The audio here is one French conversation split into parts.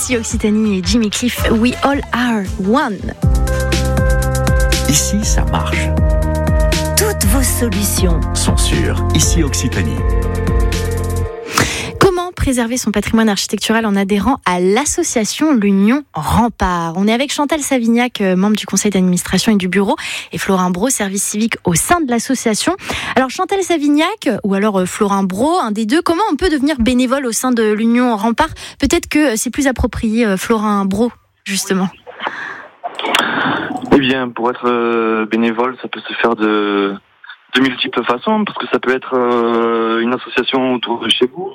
Ici Occitanie et Jimmy Cliff, We All Are One. Ici, ça marche. Toutes vos solutions Sont sûres. Ici Occitanie. Comment préserver son patrimoine architectural en adhérant à l'association L'Union Rempart? On est avec Chantal Savignac, membre du conseil d'administration et du bureau, et Florin Brault, service civique au sein de l'association. Alors Chantal Savignac, ou alors Florin Brault, un des deux, comment on peut devenir bénévole au sein de l'Union Rempart? Peut-être que c'est plus approprié Florin Brault, justement. Eh bien, pour être bénévole, ça peut se faire de multiples façons, parce que ça peut être une association autour de chez vous,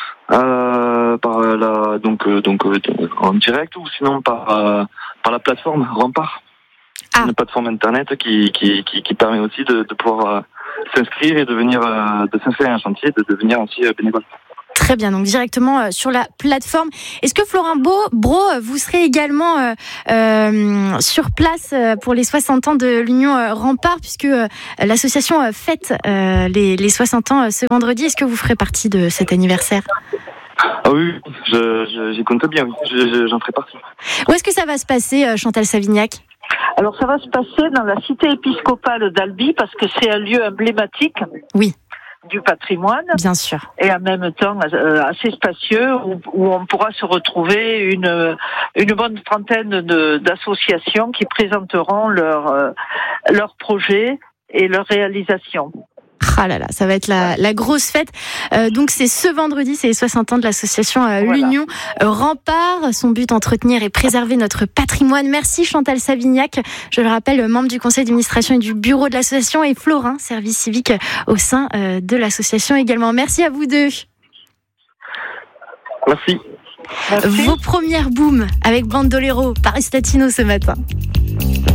en direct, ou sinon par la plateforme Rempart. Une plateforme internet qui permet aussi de pouvoir s'inscrire et de s'inscrire à un chantier, de devenir aussi bénévole. Très bien, donc directement sur la plateforme. Est-ce que Florin Brault, vous serez également sur place pour les 60 ans de l'Union Rempart, puisque l'association fête les 60 ans ce vendredi. Est-ce que vous ferez partie de cet anniversaire? Ah oui, j'y compte bien, oui. J'en ferai partie. Où est-ce que ça va se passer, Chantal Savignac? Alors ça va se passer dans la cité épiscopale d'Albi, parce que c'est un lieu emblématique. Oui. Du patrimoine, bien sûr, et en même temps assez spacieux, où on pourra se retrouver une bonne trentaine d'associations qui présenteront leurs projets et leurs réalisations. Ah là là, ça va être la grosse fête. Donc c'est ce vendredi, c'est les 60 ans de l'association L'Union Rempart. Son but, entretenir et préserver notre patrimoine. Merci Chantal Savignac, je le rappelle, membre du conseil d'administration et du bureau de l'association, et Florin, service civique au sein de l'association également. Merci à vous deux. Merci. Vos premières booms avec Bandolero, Paris Latino ce matin.